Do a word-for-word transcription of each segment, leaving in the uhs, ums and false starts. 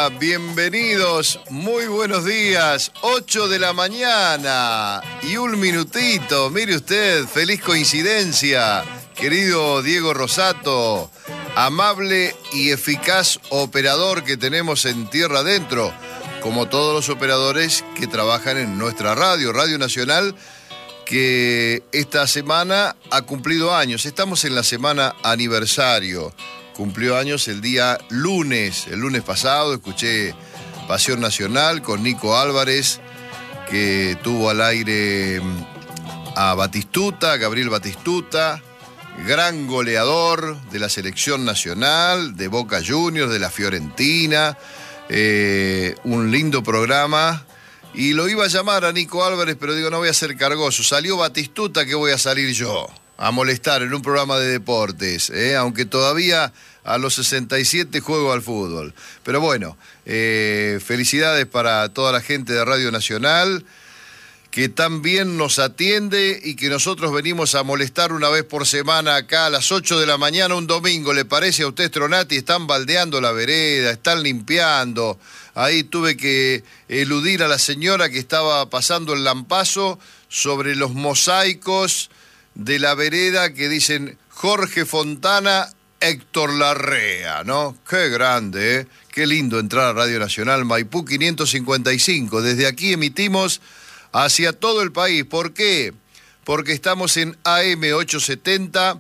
Hola, bienvenidos, muy buenos días, ocho de la mañana y un minutito, mire usted, feliz coincidencia, querido Diego Rosato, amable y eficaz operador que tenemos en Tierra Adentro, como todos los operadores que trabajan en nuestra radio, Radio Nacional, que esta semana ha cumplido años, estamos en la semana aniversario. Cumplió años el día lunes, el lunes pasado, escuché Pasión Nacional con Nico Álvarez, que tuvo al aire a Batistuta, Gabriel Batistuta, gran goleador de la selección nacional, de Boca Juniors, de la Fiorentina, eh, un lindo programa, y lo iba a llamar a Nico Álvarez, pero digo, no voy a ser cargoso, salió Batistuta, ¿qué voy a salir yo? A molestar en un programa de deportes, ¿eh? Aunque todavía a los sesenta y siete juego al fútbol. Pero bueno, eh, felicidades para toda la gente de Radio Nacional, que tan bien nos atiende y que nosotros venimos a molestar una vez por semana acá a las ocho de la mañana un domingo. ¿Le parece a usted, Stronati? Están baldeando la vereda, están limpiando. Ahí tuve que eludir a la señora que estaba pasando el lampazo sobre los mosaicos de la vereda que dicen Jorge Fontana, Héctor Larrea, ¿no? Qué grande, ¿eh? Qué lindo entrar a Radio Nacional, Maipú quinientos cincuenta y cinco. Desde aquí emitimos hacia todo el país. ¿Por qué? Porque estamos en A M ochocientos setenta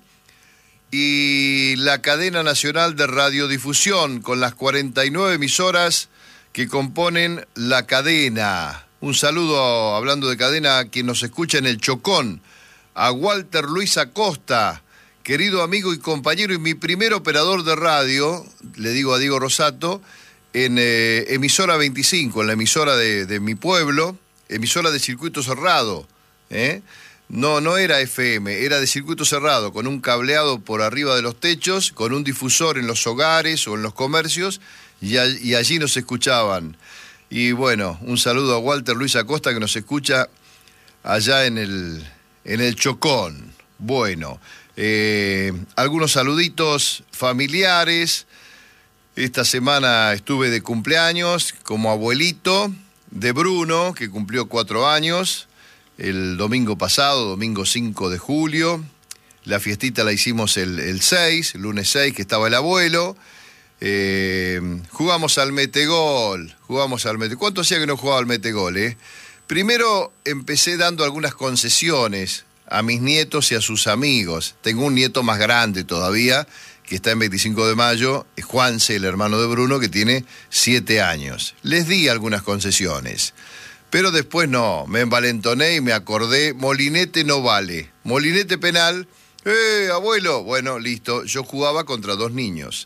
y la cadena nacional de radiodifusión con las cuarenta y nueve emisoras que componen la cadena. Un saludo, hablando de cadena, a quien nos escucha en el Chocón, a Walter Luis Acosta, querido amigo y compañero y mi primer operador de radio, le digo a Diego Rosato, en eh, emisora veinticinco, en la emisora de, de mi pueblo, emisora de circuito cerrado, ¿eh? No, no era F M, era de circuito cerrado, con un cableado por arriba de los techos, con un difusor en los hogares o en los comercios, y, a, y allí nos escuchaban. Y bueno, un saludo a Walter Luis Acosta, que nos escucha allá en el, en el Chocón. Bueno, eh, algunos saluditos familiares. Esta semana estuve de cumpleaños como abuelito de Bruno, que cumplió cuatro años, el domingo pasado, domingo cinco de julio. La fiestita la hicimos el, el seis, el lunes seis, que estaba el abuelo. Eh, jugamos al metegol, jugamos al metegol. ¿Cuánto hacía que no jugaba al metegol, eh? Primero empecé dando algunas concesiones a mis nietos y a sus amigos. Tengo un nieto más grande todavía, que está en veinticinco de mayo, es Juanse, el hermano de Bruno, que tiene siete años. Les di algunas concesiones, pero después no, me envalentoné y me acordé, molinete no vale, molinete penal, ¡eh, abuelo! Bueno, listo, yo jugaba contra dos niños.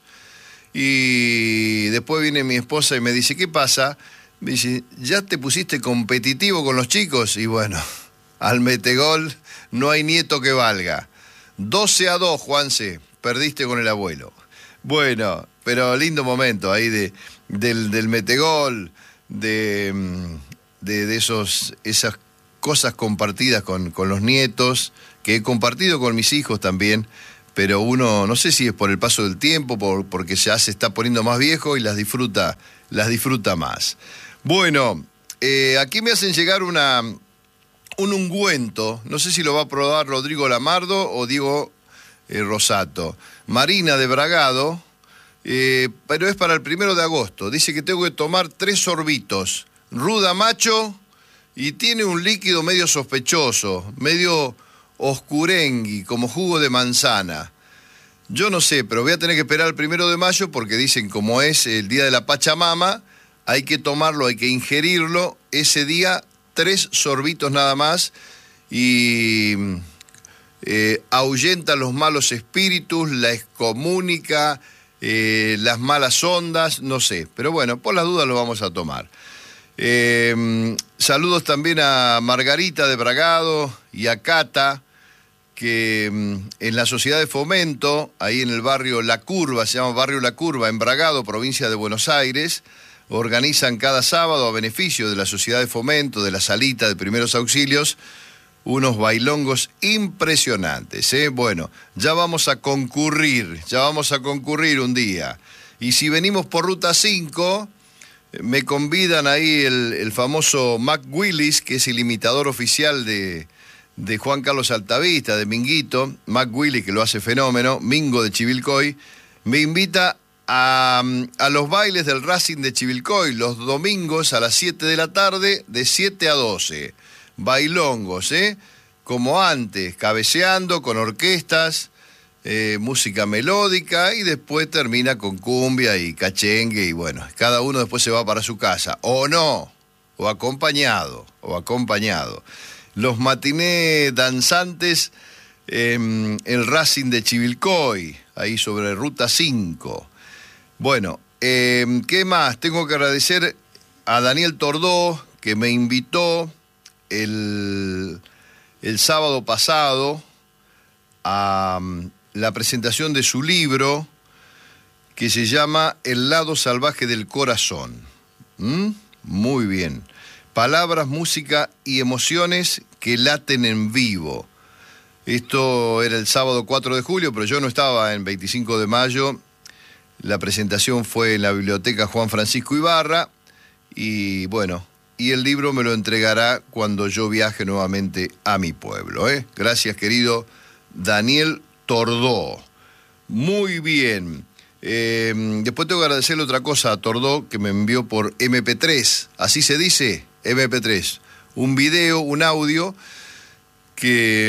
Y después viene mi esposa y me dice, ¿qué pasa? Me dice, ¿ya te pusiste competitivo con los chicos? Y bueno, al metegol no hay nieto que valga. doce a dos, Juanse, perdiste con el abuelo. Bueno, pero lindo momento ahí de, del, del metegol, de, de, de esos, esas cosas compartidas con, con los nietos, que he compartido con mis hijos también, pero uno, no sé si es por el paso del tiempo, por, porque ya se está poniendo más viejo y las disfruta, las disfruta más. Bueno, eh, aquí me hacen llegar una, un ungüento, no sé si lo va a probar Rodrigo Lamardo o Diego eh, Rosato. Marina de Bragado, eh, pero es para el primero de agosto. Dice que tengo que tomar tres sorbitos, ruda macho, y tiene un líquido medio sospechoso, medio oscurengui, como jugo de manzana. Yo no sé, pero voy a tener que esperar el primero de mayo porque dicen, como es el día de la Pachamama, hay que tomarlo, hay que ingerirlo ese día, tres sorbitos nada más, y eh, ahuyenta los malos espíritus, la excomunica, eh, las malas ondas, no sé, pero bueno, por las dudas lo vamos a tomar. Eh, saludos también a Margarita de Bragado y a Cata, que en la Sociedad de Fomento, ahí en el barrio La Curva, se llama Barrio La Curva, en Bragado, provincia de Buenos Aires, organizan cada sábado a beneficio de la Sociedad de Fomento, de la Salita de Primeros Auxilios, unos bailongos impresionantes, ¿eh? Bueno, ya vamos a concurrir, ya vamos a concurrir un día. Y si venimos por Ruta cinco, Me convidan ahí el, el famoso Mac Willis, que es el imitador oficial de, de Juan Carlos Altavista, de Minguito. Mac Willis, que lo hace fenómeno, Mingo de Chivilcoy, me invita a, a los bailes del Racing de Chivilcoy, los domingos a las siete de la tarde, de siete a doce. Bailongos, ¿eh? Como antes, cabeceando, con orquestas, eh, música melódica, y después termina con cumbia y cachengue, y bueno, cada uno después se va para su casa, o no, o acompañado, o acompañado. Los matinés danzantes, eh, el Racing de Chivilcoy, ahí sobre Ruta cinco. Bueno, eh, ¿qué más? Tengo que agradecer a Daniel Tordó, que me invitó el, el sábado pasado a la presentación de su libro, que se llama El lado salvaje del corazón. ¿Mm? Muy bien. Palabras, música y emociones que laten en vivo. Esto era el sábado cuatro de julio, pero yo no estaba en veinticinco de mayo. La presentación fue en la Biblioteca Juan Francisco Ibarra. Y bueno, y el libro me lo entregará cuando yo viaje nuevamente a mi pueblo, ¿eh? Gracias, querido Daniel Tordó. Muy bien. Eh, después tengo que agradecerle otra cosa a Tordó, que me envió por eme pe tres. ¿Así se dice? eme pe tres. Un video, un audio que,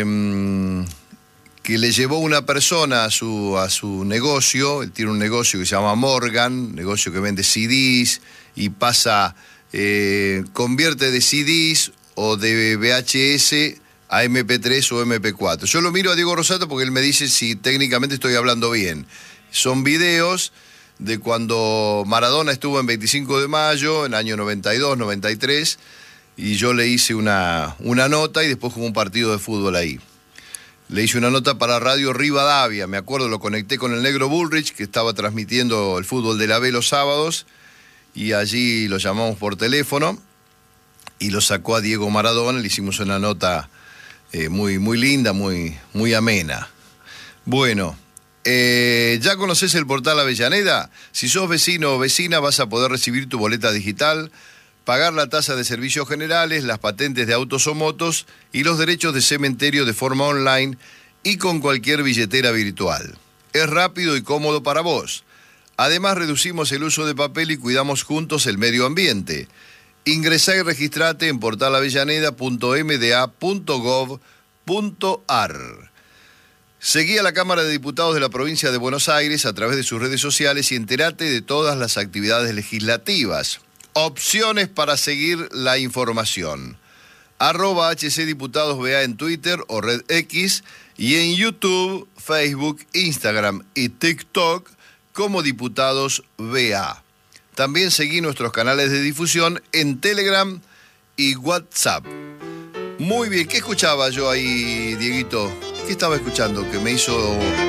que le llevó una persona a su, a su negocio. Él tiene un negocio que se llama Morgan, negocio que vende ce des y pasa, eh, convierte de ce des o de ve hache ese a eme pe tres o eme pe cuatro. Yo lo miro a Diego Rosato porque él me dice si técnicamente estoy hablando bien. Son videos de cuando Maradona estuvo en veinticinco de mayo, en el año noventa y dos, noventa y tres, y yo le hice una, una nota y después jugó un partido de fútbol ahí. Le hice una nota para Radio Rivadavia, me acuerdo, lo conecté con el Negro Bullrich, que estaba transmitiendo el fútbol de la B los sábados, y allí lo llamamos por teléfono, y lo sacó a Diego Maradona, le hicimos una nota eh, muy, muy linda, muy, muy amena. Bueno, eh, ¿ya conoces el portal Avellaneda? Si sos vecino o vecina vas a poder recibir tu boleta digital, pagar la tasa de servicios generales, las patentes de autos o motos y los derechos de cementerio de forma online y con cualquier billetera virtual. Es rápido y cómodo para vos. Además, reducimos el uso de papel y cuidamos juntos el medio ambiente. Ingresá y registrate en portal avellaneda punto eme de a punto gov punto ar. Seguí a la Cámara de Diputados de la Provincia de Buenos Aires a través de sus redes sociales y entérate de todas las actividades legislativas. Opciones para seguir la información. Arroba hache ce Diputados B A en Twitter o Red X y en YouTube, Facebook, Instagram y TikTok como Diputados B A. También seguí nuestros canales de difusión en Telegram y WhatsApp. Muy bien, ¿qué escuchaba yo ahí, Dieguito? ¿Qué estaba escuchando que me hizo...?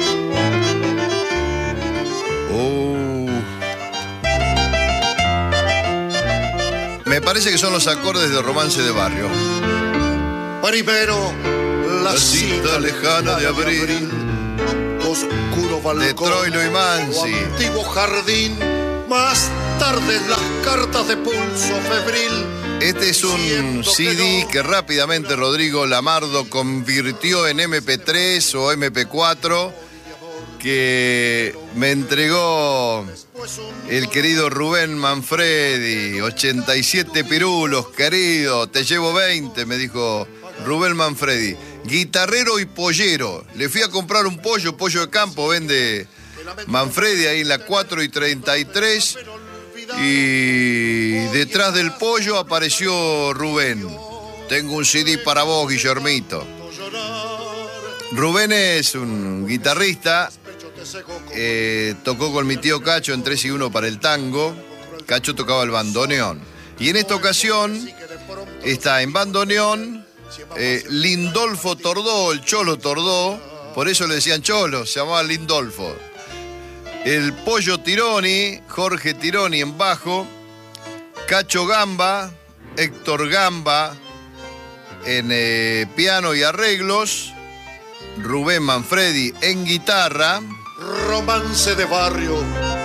Oh. Me parece que son los acordes de Romance de Barrio. Primero, la, la cita, cita lejana de abril, oscuro balcón de Troilo y Mansi, antiguo jardín, más tarde las cartas de pulso febril. Este es un ce de que rápidamente Rodrigo Lamardo convirtió en eme pe tres o eme pe cuatro, que me entregó el querido Rubén Manfredi. ochenta y siete pirulos, querido, te llevo veinte, me dijo Rubén Manfredi. Guitarrero y pollero. Le fui a comprar un pollo, pollo de campo, vende Manfredi ahí en la cuatro y treinta y tres. Y detrás del pollo apareció Rubén. Tengo un ce de para vos, Guillermito. Rubén es un guitarrista. Eh, tocó con mi tío Cacho en tres y uno para el tango. Cacho tocaba el bandoneón. Y en esta ocasión está en bandoneón eh, Lindolfo Tordó, el Cholo Tordó. Por eso le decían Cholo, se llamaba Lindolfo. El Pollo Tironi, Jorge Tironi en bajo, Cacho Gamba, Héctor Gamba en eh, piano y arreglos, Rubén Manfredi en guitarra. Romance de Barrio.